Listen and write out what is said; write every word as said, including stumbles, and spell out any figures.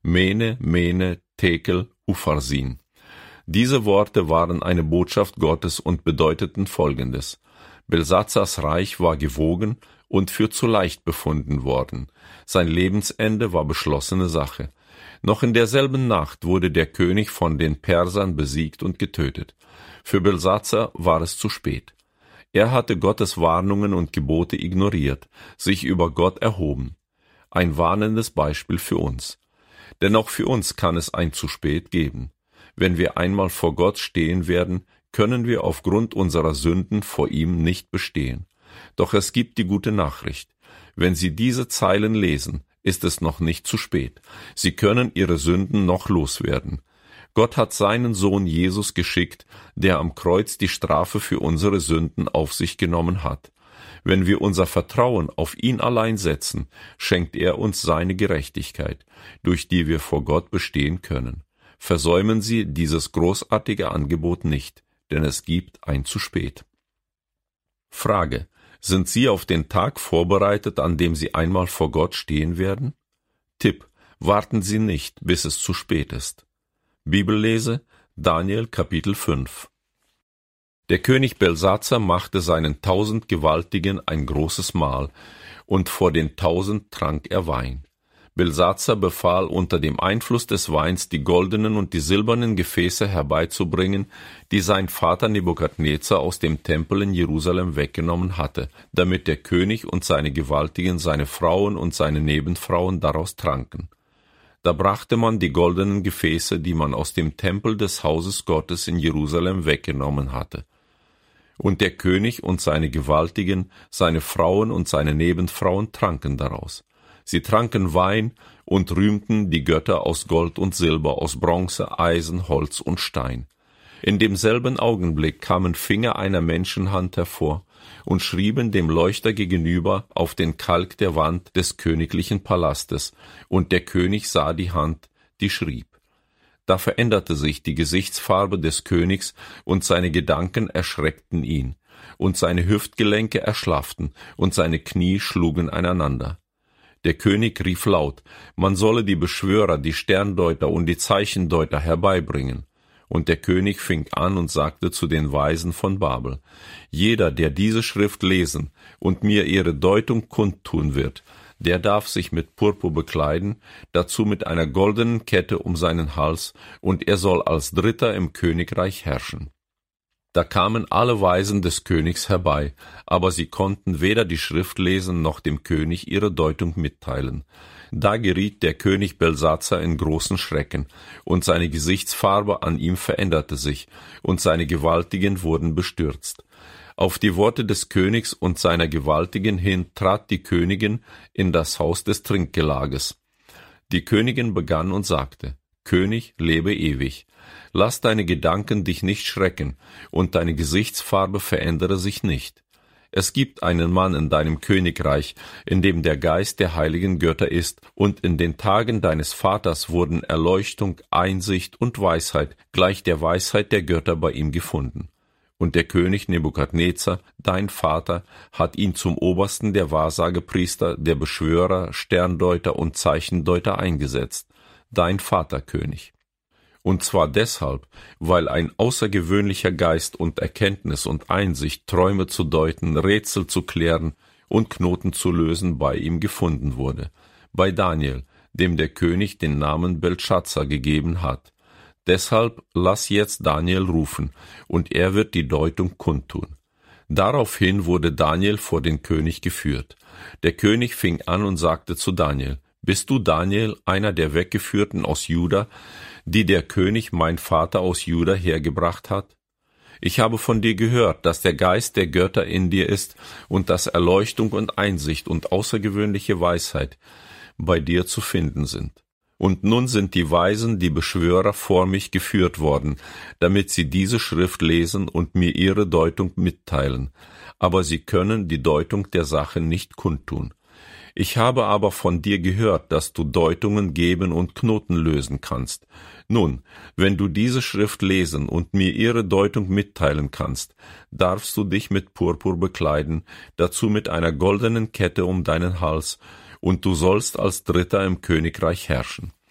Mene, Mene, Tekel, Upharsin. Diese Worte waren eine Botschaft Gottes und bedeuteten Folgendes: Belsatzars Reich war gewogen und für zu leicht befunden worden. Sein Lebensende war beschlossene Sache. Noch in derselben Nacht wurde der König von den Persern besiegt und getötet. Für Belsatzar war es zu spät. Er hatte Gottes Warnungen und Gebote ignoriert, sich über Gott erhoben. Ein warnendes Beispiel für uns. Denn auch für uns kann es ein zu spät geben. Wenn wir einmal vor Gott stehen werden, können wir aufgrund unserer Sünden vor ihm nicht bestehen. Doch es gibt die gute Nachricht. Wenn Sie diese Zeilen lesen, ist es noch nicht zu spät. Sie können Ihre Sünden noch loswerden. Gott hat seinen Sohn Jesus geschickt, der am Kreuz die Strafe für unsere Sünden auf sich genommen hat. Wenn wir unser Vertrauen auf ihn allein setzen, schenkt er uns seine Gerechtigkeit, durch die wir vor Gott bestehen können. Versäumen Sie dieses großartige Angebot nicht, denn es gibt ein zu spät. Frage: Sind Sie auf den Tag vorbereitet, an dem Sie einmal vor Gott stehen werden? Tipp: Warten Sie nicht, bis es zu spät ist. Bibellese: Daniel Kapitel fünf. Der König Belsatzar machte seinen tausend Gewaltigen ein großes Mahl, und vor den tausend trank er Wein. Belsatzar befahl, unter dem Einfluss des Weins die goldenen und die silbernen Gefäße herbeizubringen, die sein Vater Nebukadnezar aus dem Tempel in Jerusalem weggenommen hatte, damit der König und seine Gewaltigen, seine Frauen und seine Nebenfrauen daraus tranken. Da brachte man die goldenen Gefäße, die man aus dem Tempel des Hauses Gottes in Jerusalem weggenommen hatte. Und der König und seine Gewaltigen, seine Frauen und seine Nebenfrauen tranken daraus. Sie tranken Wein und rühmten die Götter aus Gold und Silber, aus Bronze, Eisen, Holz und Stein. In demselben Augenblick kamen Finger einer Menschenhand hervor und schrieben dem Leuchter gegenüber auf den Kalk der Wand des königlichen Palastes, und der König sah die Hand, die schrieb. Da veränderte sich die Gesichtsfarbe des Königs, und seine Gedanken erschreckten ihn, und seine Hüftgelenke erschlafften, und seine Knie schlugen einander. Der König rief laut, man solle die Beschwörer, die Sterndeuter und die Zeichendeuter herbeibringen. Und der König fing an und sagte zu den Weisen von Babel: Jeder, der diese Schrift lesen und mir ihre Deutung kundtun wird, der darf sich mit Purpur bekleiden, dazu mit einer goldenen Kette um seinen Hals, und er soll als Dritter im Königreich herrschen. Da kamen alle Weisen des Königs herbei, aber sie konnten weder die Schrift lesen noch dem König ihre Deutung mitteilen. Da geriet der König Belsatzar in großen Schrecken, und seine Gesichtsfarbe an ihm veränderte sich, und seine Gewaltigen wurden bestürzt. Auf die Worte des Königs und seiner Gewaltigen hin trat die Königin in das Haus des Trinkgelages. Die Königin begann und sagte: König, lebe ewig. Lass deine Gedanken dich nicht schrecken, und deine Gesichtsfarbe verändere sich nicht. Es gibt einen Mann in deinem Königreich, in dem der Geist der heiligen Götter ist, und in den Tagen deines Vaters wurden Erleuchtung, Einsicht und Weisheit gleich der Weisheit der Götter bei ihm gefunden. Und der König Nebukadnezar, dein Vater, hat ihn zum Obersten der Wahrsagepriester, der Beschwörer, Sterndeuter und Zeichendeuter eingesetzt, dein Vater König. Und zwar deshalb, weil ein außergewöhnlicher Geist und Erkenntnis und Einsicht, Träume zu deuten, Rätsel zu klären und Knoten zu lösen bei ihm gefunden wurde, bei Daniel, dem der König den Namen Beltschazzar gegeben hat. Deshalb lass jetzt Daniel rufen, und er wird die Deutung kundtun. Daraufhin wurde Daniel vor den König geführt. Der König fing an und sagte zu Daniel: Bist du Daniel, einer der Weggeführten aus Juda, die der König, mein Vater, aus Juda hergebracht hat? Ich habe von dir gehört, dass der Geist der Götter in dir ist und dass Erleuchtung und Einsicht und außergewöhnliche Weisheit bei dir zu finden sind. Und nun sind die Weisen, die Beschwörer, vor mich geführt worden, damit sie diese Schrift lesen und mir ihre Deutung mitteilen. Aber sie können die Deutung der Sache nicht kundtun. Ich habe aber von dir gehört, dass du Deutungen geben und Knoten lösen kannst. Nun, wenn du diese Schrift lesen und mir ihre Deutung mitteilen kannst, darfst du dich mit Purpur bekleiden, dazu mit einer goldenen Kette um deinen Hals, und du sollst als Dritter im Königreich herrschen.